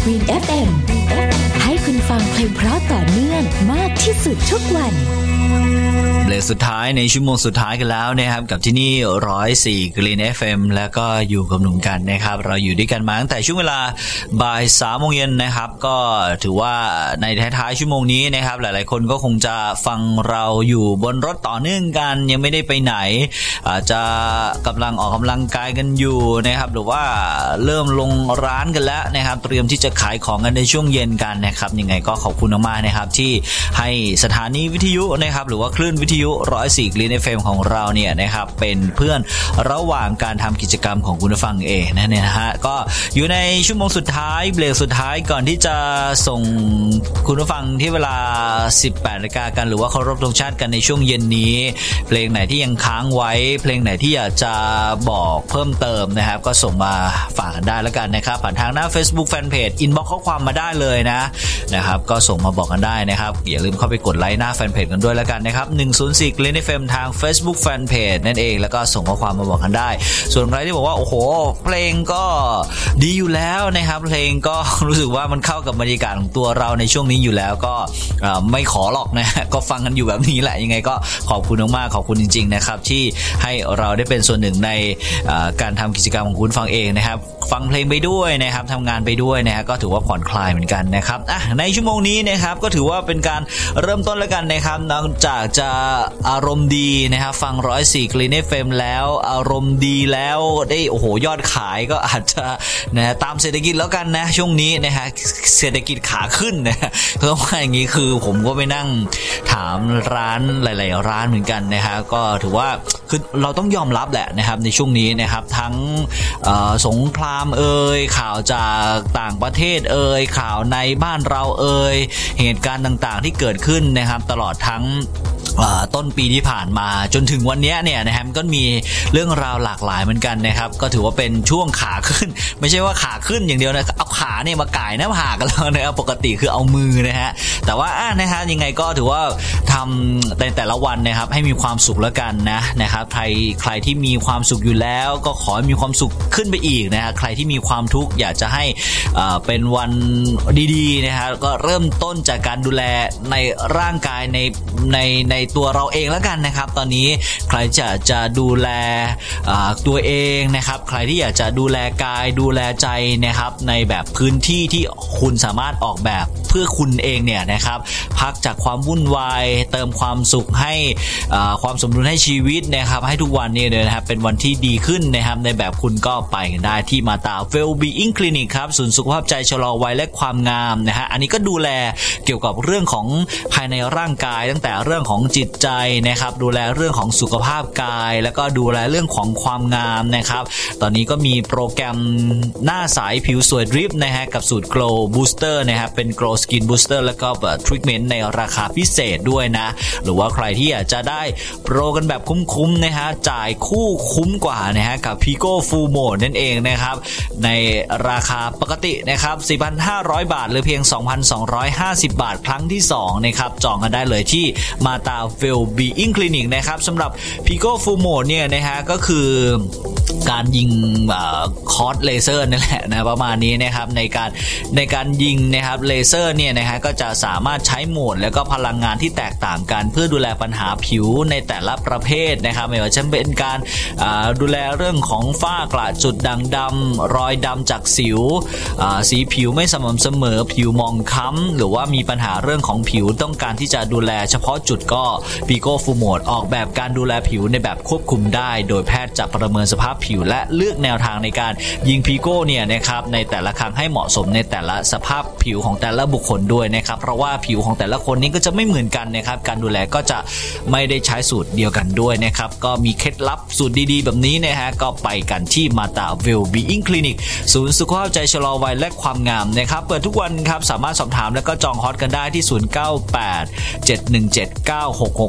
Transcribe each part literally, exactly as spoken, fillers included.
Green เอฟ เอ็ม ให้คุณฟังเพลงเพราะต่อเนื่องมากที่สุดทุกวันเบรกสุดท้ายในชั่วโมงสุดท้ายกันแล้วนะครับกับที่นี่หนึ่งศูนย์สี่ Green เอฟ เอ็ม แล้วก็อยู่กับหนุ่มกันนะครับเราอยู่ด้วยกันมาตั้งแต่ช่วงเวลาบ่ายสามโมงเย็นนะครับก็ถือว่าในท้ายๆชั่วโมงนี้นะครับหลายๆคนก็คงจะฟังเราอยู่บนรถต่อเนื่องกันยังไม่ได้ไปไหนอาจจะกำลังออกกำลังกายกันอยู่นะครับหรือว่าเริ่มลงร้านกันแล้วนะครับเตรียมที่จะขายของกันในช่วงเย็นกันนะครับยังไงก็ขอบคุณมากๆนะครับที่ให้สถานีวิทยุนะครับหรือว่าคลื่นวิทยุหนึ่งศูนย์สี่ Green เอฟ เอ็ม ของเราเนี่ยนะครับเป็นเพื่อนระหว่างการทำกิจกรรมของคุณผู้ฟังเองนะเนี่ยนะฮะก็อยู่ในชั่วโมงสุดท้ายเบรกสุดท้ายก่อนที่จะส่งคุณผู้ฟังที่เวลา สิบแปดนาฬิกา กันหรือว่าเคารพธงชาติกันในช่วงเย็นนี้เพลงไหนที่ยังค้างไว้เพลงไหนที่อยากจะบอกเพิ่มเติมนะครับก็ส่งมาฝากกันได้แล้วกันนะครับผ่านทางหน้า Facebook Fanpage Inbox ข้อความมาได้เลยนะนะครับก็ส่งมาบอกกันได้นะครับอย่าลืมเข้าไปกดไลค์หน้าแฟนเพจกันด้วยแล้วกันนะครับหนึ่งศูนย์สี่ Green เอฟ เอ็ม ทาง Facebook Fanpage นั่นเองแล้วก็ส่งข้อความมาบอกกันได้ส่วนใครที่บอกว่าโอ้โหเพลงก็ดีอยู่แล้วนะครับเพลงก็รู้สึกว่ามันเข้ากับบรรยากาศของตัวเราในช่วงนี้อยู่แล้วก็ไม่ขอหรอกนะก็ฟังกันอยู่แบบนี้แหละยังไงก็ขอบคุณมากๆขอบคุณจริงๆนะครับที่ให้เราได้เป็นส่วนหนึ่งในการทำกิจกรรมของคุณฟังเองนะครับฟังเพลงไปด้วยนะครับทำงานไปด้วยนะฮะก็ถือว่าผ่อนคลายเหมือนกันนะครับอ่ะในชั่วโมงนี้นะครับก็ถือว่าเป็นการเริ่มต้นแล้วกันนะครับนอกจากจะอารมณ์ดีนะครับฟังหนึ่งศูนย์สี่ Green เอฟ เอ็ม แล้วอารมณ์ดีแล้วได้โอ้โหยอดขายก็อาจจะนะตามเศรษฐกิจแล้วกันนะช่วงนี้นะฮะเศรษฐกิจขาขึ้นนะเพราะว่าอย่างนี้คือผมก็ไปนั่งถามร้านหลายๆร้านเหมือนกันนะฮะก็ถือว่าคือเราต้องยอมรับแหละนะครับในช่วงนี้นะครับทั้งสงครามเอ่ยข่าวจากต่างประเทศเอ่ยข่าวในบ้านเราเอ่ยเหตุการณ์ต่างๆที่เกิดขึ้นนะครับตลอดทั้งต้นปีที่ผ่านมาจนถึงวันนี้เนี่ยนะครับก็มีเรื่องราวหลากหลายเหมือนกันนะครับก็ถือว่าเป็นช่วงขาขึ้นไม่ใช่ว่าขาขึ้นอย่างเดียวนะเอาขาเนี่ยมาก่ายหน้าผากกันแล้วนะครับปกติคือเอามือนะฮะแต่ว่าอ่ะนะฮะยังไงก็ถือว่าทำในแต่ละวันนะครับให้มีความสุขแล้วกันนะนะครับใครใครที่มีความสุขอยู่แล้วก็ขอให้มีความสุขขึ้นไปอีกนะฮะใครที่มีความทุกข์อยากจะให้อ่าเป็นวันดีๆนะฮะก็เริ่มต้นจากการดูแลในร่างกายในในในตัวเราเองแล้วกันนะครับตอนนี้ใครจะจะดูแลตัวเองนะครับใครที่อยากจะดูแลกายดูแลใจนะครับในแบบพื้นที่ที่คุณสามารถออกแบบเพื่อคุณเองเนี่ยนะครับพักจากความวุ่นวายเติมความสุขให้ความสมดุลให้ชีวิตนะครับให้ทุกวันนี้เลยนะครับเป็นวันที่ดีขึ้นนะครับในแบบคุณก็ไปกันได้ที่มาตา Well-being Clinic ครับศูนย์สุขภาพใจชะลอวัยและความงามนะฮะอันนี้ก็ดูแลเกี่ยวกับเรื่องของภายในร่างกายตั้งแต่เรื่องของจิตใจนะครับดูแลเรื่องของสุขภาพกายแล้วก็ดูแลเรื่องของความงามนะครับตอนนี้ก็มีโปรแกรมหน้าใสผิวสวยดริปนะฮะกับสูตร Glow Booster นะครับเป็น Glow Skin Booster แล้วก็ทรีทเมนต์ในราคาพิเศษด้วยนะหรือว่าใครที่อยากจะได้โปรกันแบบคุ้มๆนะฮะจ่ายคู่คุ้มกว่านะฮะกับ Pico Full Mode นั่นเองนะครับในราคาปกตินะครับ สี่พันห้าร้อย บาทหรือเพียง สองพันสองร้อยห้าสิบ บาทครั้งที่สองนะครับจองกันได้เลยที่มาตา Well-being Clinic นะครับสำหรับ Pico Full Mode เนี่ยนะฮะก็คือการยิงคอร์สเลเซอร์นั่นแหละนะประมาณนี้นะครับในการในการยิงนะครับเลเซอร์เนี่ยนะฮะก็จะสามารถใช้โหมดแล้วก็พลังงานที่แตกต่างกันเพื่อดูแลปัญหาผิวในแต่ละประเภทนะครับไม่ว่าจะเป็นการดูแลเรื่องของฝ้ากระจุดด่างดำรอยดำจากสิวสีผิวไม่สม่ำเสมอผิวมองคล้ำหรือว่ามีปัญหาเรื่องของผิวต้องการที่จะดูแลเฉพาะจุดก็ Pico Full Mode ออกแบบการดูแลผิวในแบบควบคุมได้โดยแพทย์จะประเมินสภาพผิวและเลือกแนวทางในการยิง Pico เนี่ยนะครับในแต่ละครั้งให้เหมาะสมในแต่ละสภาพผิวของแต่ละบุคคลด้วยนะครับเพราะว่าผิวของแต่ละคนนี้ก็จะไม่เหมือนกันนะครับการดูแลก็จะไม่ได้ใช้สูตรเดียวกันด้วยนะครับก็มีเคล็ดลับสูตรดีๆแบบนี้นะฮะก็ไปกันที่มาตา Well-being Clinic ศูนย์สุขภาพใจชะลอวัยและความงามนะครับเปิดทุกวันครับสามารถสอบถามแล้วก็จองฮอตกันได้ที่ศูนย์ เก้า แปด เจ็ด หนึ่ง เจ็ด เก้า หก หก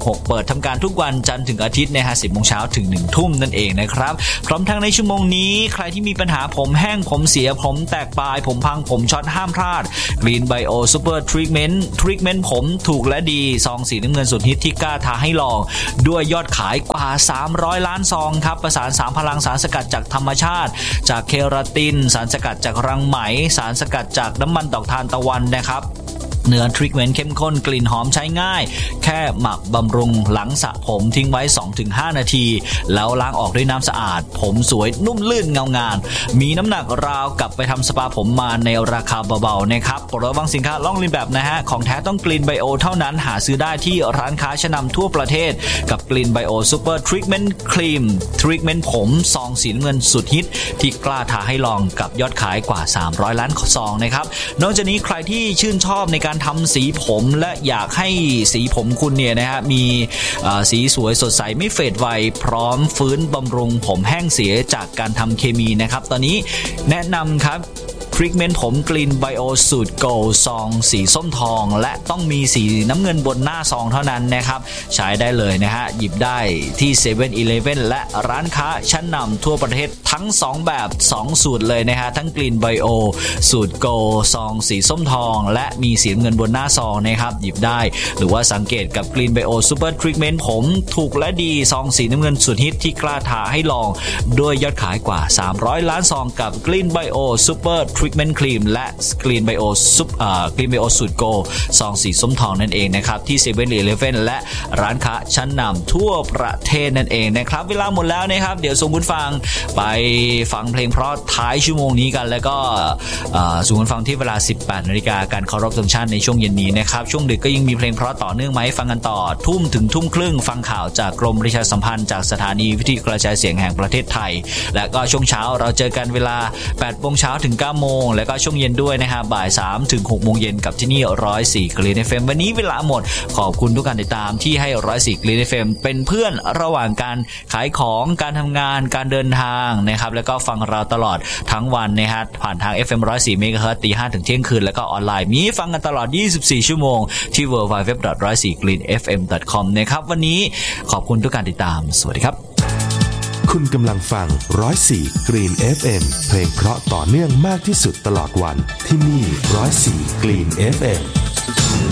หกเปิดทำการทุกวันจันทร์ถึงอาทิตย์นะฮะสิบโมงเช้าถึงหนึ่งทุ่มนั่นเองนะครับพร้อมทั้งในชั่วโมงนี้ใครที่มีปัญหาผมแห้งผมเสียผมแตกปลายผมพังผมช็อตห้ามพลาด Green Bio Super Treatment Treatment ผมถูกและดีซองสีน้ำเงินสุดฮิตที่กล้าท้าให้ลองด้วยยอดขายกว่าสามร้อยล้านซองครับประสานสามพลังสารสกัดจากธรรมชาติจากเคราตินสารสกัดจากรังไหมสารสกัดจากน้ำมันดอกทานตะวันนะครับเนื้อทรีทเมนต์เข้มข้นกลิ่นหอมใช้ง่ายแค่หมักบำรุงหลังสระผมทิ้งไว้ สองถึงห้า นาทีแล้วล้างออกด้วยน้ำสะอาดผมสวยนุ่มลื่นเงางามมีน้ำหนักราวกับไปทำสปาผมมาในราคาเบาๆนะครับโปรดระวังสินค้าล่องเลียนแบบนะฮะของแท้ต้องกลิ่นไบโอเท่านั้นหาซื้อได้ที่ร้านค้าชั้นนำทั่วประเทศกับกลิ่นไบโอซูเปอร์ทรีทเมนต์ครีมทรีทเมนต์ผมซองสีน้ำเงินสุดฮิตที่กล้าท้าให้ลองกับยอดขายกว่าสามร้อยล้านซองนะครับนอกจากนี้ใครที่ชื่นชอบในการทำสีผมและอยากให้สีผมคุณเนี่ยนะฮะมีสีสวยสดใสไม่เฟดไวพร้อมฟื้นบำรุงผมแห้งเสียจากการทำเคมีนะครับตอนนี้แนะนำครับทรีทเมนต์ผมกลิ่นไบโอสูตรโกลด์ซองสีส้มทองและต้องมีสีน้ำเงินบนหน้าซองเท่านั้นนะครับใช้ได้เลยนะฮะหยิบได้ที่ เซเว่น อีเลฟเว่น และร้านค้าชั้นนำทั่วประเทศทั้งสองแบบสองสูตรเลยนะฮะทั้งกลิ่นไบโอสูตรโกลด์ซองสีส้มทองและมีสีน้ำเงินบนหน้าซองนะครับหยิบได้หรือว่าสังเกตกับกลิ่นไบโอซูเปอร์ทรีทเมนต์ผมถูกและดีซองสีน้ำเงินสุดฮิตที่กล้าท้าให้ลองด้วยยอดขายกว่าสามร้อยล้านซองกับกลิ่นไบโอซูเปอร์ทรีทเมนต์ครีมและกลิ่นไบโอซุปอ่ากลิ่นไบโอสูตรโกลด์ซองสีส้มทองนั่นเองนะครับที่ เซเว่น อีเลฟเว่น และร้านค้าชั้นนำทั่วประเทศนั่นเองนะครับเวลาหมดแล้วนะครับเดี๋ยวส่งคุณฟังไปฟังเพลงเพราะท้ายชั่วโมงนี้กันแล้วก็ส่งคุณฟังที่เวลา สิบแปดนาฬิกาการเคารพธงชาติในช่วงเย็นนี้นะครับช่วงดึกก็ยังมีเพลงเพราะต่อเนื่องไหมฟังกันต่อทุ่มถึงทุ่มครึ่งฟังข่าวจากกรมประชาสัมพันธ์จากสถานีวิทยุกระจายเสียงแห่งประเทศไทยและก็ช่วงเช้าเราเจอกันเวลา แปดโมงเช้าถึง เก้าโมงแล้วก็ช่วงเย็นด้วยนะฮะบ่าย สามถึงหกโมงเย็นกับที่นี่หนึ่งศูนย์สี่ Green เอฟ เอ็ม วันนี้เวลาหมดขอบคุณทุกการติดตามที่ให้หนึ่งศูนย์สี่ Green เอฟ เอ็ม เป็นเพื่อนระหว่างการขายของการทำงานการเดินทางนะครับแล้วก็ฟังเราตลอดทั้งวันนะฮะผ่านทาง เอฟ เอ็ม หนึ่งศูนย์สี่ เมกะเฮิรตซ์ ตี ห้าถึงเที่ยงคืนแล้วก็ออนไลน์มีฟังกันตลอดยี่สิบสี่ชั่วโมงที่ ดับเบิลยู ดับเบิลยู ดับเบิลยู ดอท หนึ่งศูนย์สี่ กรีน เอฟ เอ็ม ดอท คอม นะครับวันนี้ขอบคุณทุกการติดตามสวัสดีครับคุณกำลังฟังหนึ่งศูนย์สี่ Green เอฟ เอ็ม เพลงเพราะต่อเนื่องมากที่สุดตลอดวันที่นี่หนึ่งศูนย์สี่ Green เอฟ เอ็ม